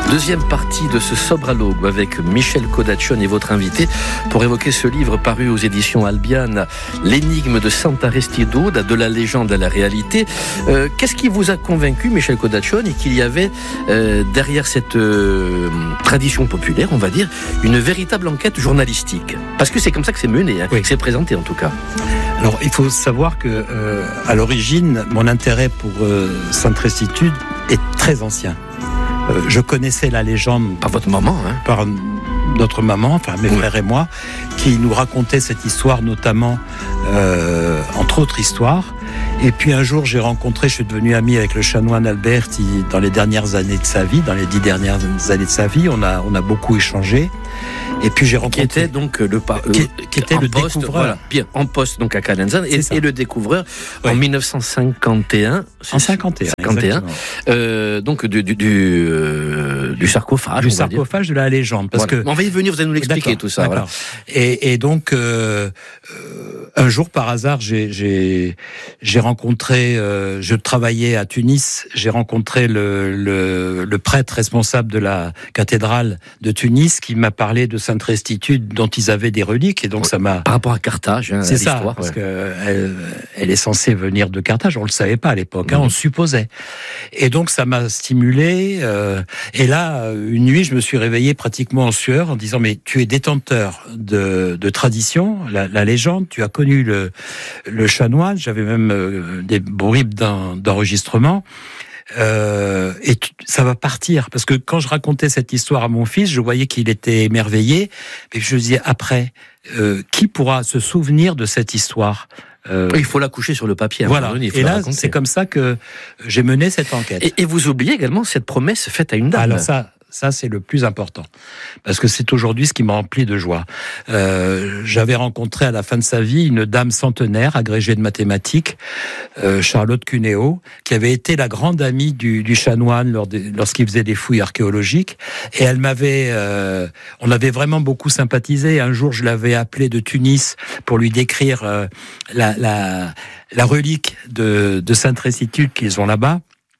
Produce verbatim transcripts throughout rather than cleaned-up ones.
Deuxième partie de ce Sobralogue avec Michel Codaccione et votre invité pour évoquer ce livre paru aux éditions Albiane, L'énigme de Sant'Aristide, de la légende à la réalité. Euh, qu'est-ce qui vous a convaincu, Michel Codaccione, et qu'il y avait euh, derrière cette euh, tradition populaire, on va dire, une véritable enquête journalistique? Parce que c'est comme ça que c'est mené, hein, oui. que c'est présenté en tout cas. Alors il faut savoir que euh, à l'origine, mon intérêt pour euh, Sant'Aristide est très ancien. Euh, je connaissais la légende par votre maman, hein. par notre maman, enfin mes oui. frères et moi, qui nous racontaient cette histoire, notamment euh, entre autres histoires. Et puis un jour, j'ai rencontré, je suis devenu ami avec le chanoine Alberti dans les dernières années de sa vie, dans les dix dernières années de sa vie, on a on a beaucoup échangé. Et puis j'ai rencontré qui était donc le par... qui, qui était le poste, découvreur, voilà, bien en poste donc à Calenzane et, et le découvreur oui. en dix-neuf cent cinquante et un. En cinquante et un, cinquante et un euh, donc du du du, euh, du sarcophage, du on va sarcophage dire. de la légende, parce voilà. que on va y venir, vous allez nous l'expliquer d'accord, tout ça. Voilà. Et, et donc euh, euh, un jour par hasard, j'ai j'ai j'ai rencontré, euh, je travaillais à Tunis, j'ai rencontré le, le le prêtre responsable de la cathédrale de Tunis qui m'a parlé de Sant'Aristide dont ils avaient des reliques, et donc ça m'a... Par rapport à Carthage, hein, c'est à ça, parce ouais. que elle, elle est censée venir de Carthage, on le savait pas à l'époque, hein, mmh. on le supposait. Et donc ça m'a stimulé, euh, et là, une nuit, je me suis réveillé pratiquement en sueur, en disant, mais tu es détenteur de, de tradition, la, la légende, tu as connu le, le chanoine, j'avais même euh, des bribes d'un, d'enregistrement, Euh, et tu, ça va partir, parce que quand je racontais cette histoire à mon fils, je voyais qu'il était émerveillé, et je me disais après, euh, qui pourra se souvenir de cette histoire? Euh, il faut la coucher sur le papier. Voilà. Donné, il faut et là, raconter. C'est comme ça que j'ai mené cette enquête. Et, et vous oubliez également cette promesse faite à une dame. Alors ça, ça c'est le plus important, parce que c'est aujourd'hui ce qui m'a rempli de joie. Euh, j'avais rencontré à la fin de sa vie une dame centenaire, agrégée de mathématiques, euh, Charlotte Cuneo, qui avait été la grande amie du, du chanoine lors des, lorsqu'il faisait des fouilles archéologiques. Et elle m'avait, euh, on avait vraiment beaucoup sympathisé. Un jour, je l'avais appelée de Tunis pour lui décrire euh, la, la, la relique de, de Sant'Aristide qu'ils ont là-bas.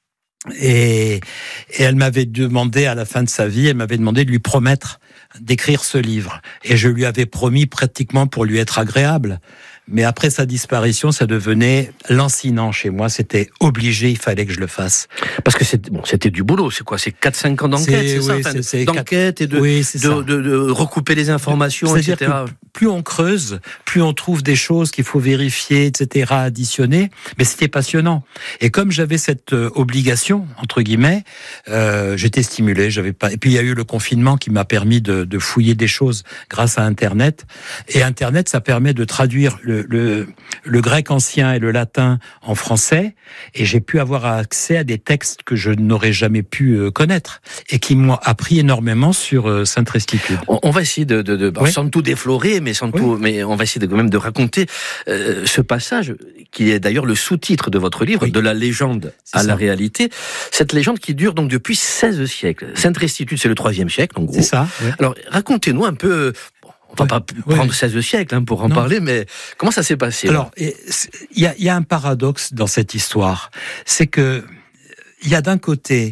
Et, et elle m'avait demandé, à la fin de sa vie, elle m'avait demandé de lui promettre d'écrire ce livre. Et je lui avais promis pratiquement pour lui être agréable. Mais après sa disparition, ça devenait lancinant chez moi. C'était obligé, il fallait que je le fasse. Parce que c'était, bon, c'était du boulot. C'est quoi? C'est quatre cinq ans d'enquête, c'est, c'est ça? Oui, enfin, c'est, c'est d'enquête et de, oui, de, de, de recouper les informations, c'est-à-dire et cetera. Plus on creuse, plus on trouve des choses qu'il faut vérifier, et cetera, additionner. Mais c'était passionnant. Et comme j'avais cette euh, obligation, entre guillemets, euh, j'étais stimulé. J'avais pas. Et puis il y a eu le confinement qui m'a permis de, de fouiller des choses grâce à Internet. Et Internet, ça permet de traduire le Le, le grec ancien et le latin en français, et j'ai pu avoir accès à des textes que je n'aurais jamais pu connaître et qui m'ont appris énormément sur Sant'Aristide. On, on va essayer de, de, de oui. sans tout déflorer, mais sans oui. tout, mais on va essayer de quand même de raconter euh, ce passage qui est d'ailleurs le sous-titre de votre livre, oui. de la légende c'est à ça. La réalité. Cette légende qui dure donc depuis seize siècles. Sant'Aristide, c'est le troisième siècle, en gros. C'est ça. Oui. Alors racontez-nous un peu. On va ouais, pas prendre ouais. seize siècles hein, pour en non. parler, mais comment ça s'est passé? Alors, il y a, y a un paradoxe dans cette histoire, c'est que il y a d'un côté,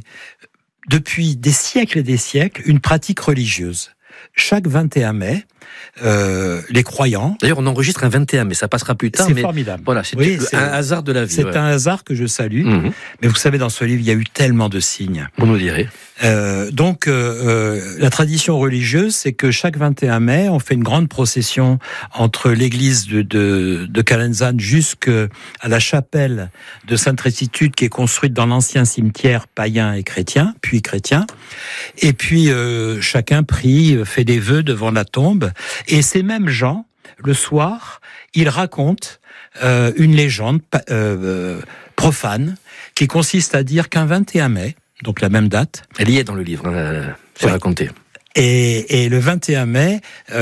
depuis des siècles et des siècles, une pratique religieuse. Chaque vingt et un mai, euh, les croyants... D'ailleurs, on enregistre un vingt et un mai, ça passera plus tard. C'est mais formidable. Voilà, c'est oui, un hasard de la vie. C'est ouais. un hasard que je salue. Mm-hmm. Mais vous savez, dans ce livre, il y a eu tellement de signes. Vous nous direz. Euh, donc, euh, euh, la tradition religieuse, c'est que chaque vingt et un mai, on fait une grande procession entre l'église de, de, de Calenzane jusqu'à la chapelle de Sant'Aristide qui est construite dans l'ancien cimetière païen et chrétien, puis chrétien. Et puis, euh, chacun prie, fait des vœux devant la tombe. Et ces mêmes gens, le soir, ils racontent euh, une légende euh, profane qui consiste à dire qu'un vingt et un mai, donc la même date. Elle y est dans le livre, hein, c'est ouais. raconté. Et, et le vingt et un mai,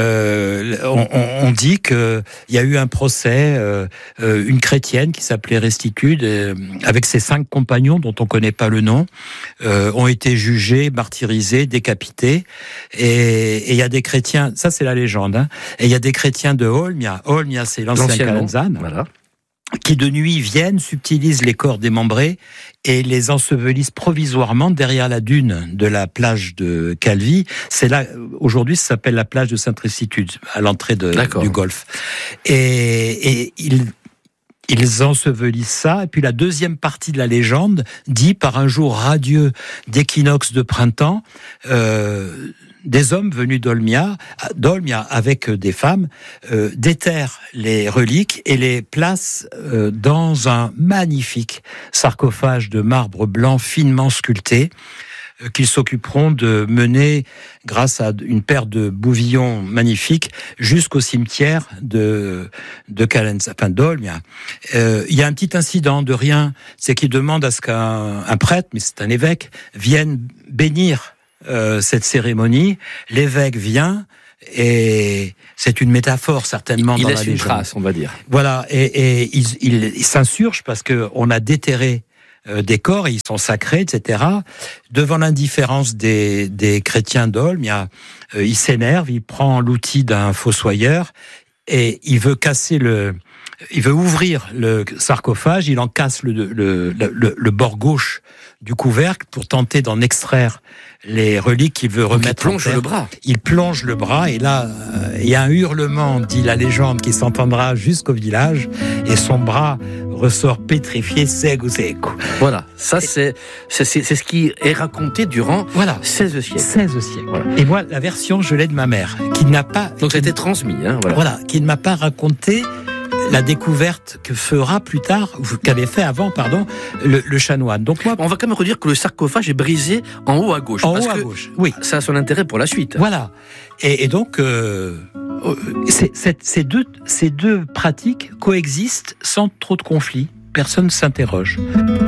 euh, on, on dit qu'il y a eu un procès, euh, une chrétienne qui s'appelait Restitude, euh, avec ses cinq compagnons dont on ne connaît pas le nom, euh, ont été jugés, martyrisés, décapités. Et il y a des chrétiens, ça c'est la légende, hein, et il y a des chrétiens de Olmia. Olmia, c'est l'ancien Calenzane. Voilà. qui de nuit viennent, subtilisent les corps démembrés et les ensevelissent provisoirement derrière la dune de la plage de Calvi. C'est là, aujourd'hui, ça s'appelle la plage de Sainte-Restitude, à l'entrée de, du Golfe. Et, et ils, ils ensevelissent ça. Et puis la deuxième partie de la légende dit, par un jour radieux d'équinoxe de printemps, euh, des hommes venus d'Olmia, d'Olmia avec des femmes, euh, déterrent les reliques et les placent euh, dans un magnifique sarcophage de marbre blanc finement sculpté, euh, qu'ils s'occuperont de mener, grâce à une paire de bouvillons magnifiques, jusqu'au cimetière de, de Calenza, enfin d'Olmia. Euh, il y a un petit incident de rien, c'est qu'ils demandent à ce qu'un un prêtre, mais c'est un évêque, vienne bénir Euh, cette cérémonie. L'évêque vient et c'est une métaphore certainement il dans laisse la légende. une trace, on va dire. Voilà, et, et il, il, il s'insurge parce que on a déterré euh, des corps, et ils sont sacrés, et cetera. Devant l'indifférence des, des chrétiens d'Olme, il, y a, euh, il s'énerve, il prend l'outil d'un fossoyeur et il veut casser le, il veut ouvrir le sarcophage, il en casse le, le, le, le, le bord gauche du couvercle pour tenter d'en extraire les reliques qu'il veut remettre. Donc il plonge le bras. Il plonge le bras et là, euh, il y a un hurlement, dit la légende, qui s'entendra jusqu'au village et son bras ressort pétrifié, seco seco. Voilà, ça c'est, c'est, c'est, c'est ce qui est raconté durant voilà. seize siècles. seize siècles. Voilà. Et moi, la version, je l'ai de ma mère, qui n'a pas... Donc ça a été transmis. Hein, voilà. voilà, qui ne m'a pas raconté la découverte que fera plus tard, ou qu'avait fait avant, pardon, le, le chanoine. Donc moi, on va quand même redire que le sarcophage est brisé en haut à gauche. En parce haut à que gauche, oui. Ça a son intérêt pour la suite. Voilà. Et, et donc, euh, c'est, c'est, ces, deux, ces deux pratiques coexistent sans trop de conflits. Personne ne s'interroge.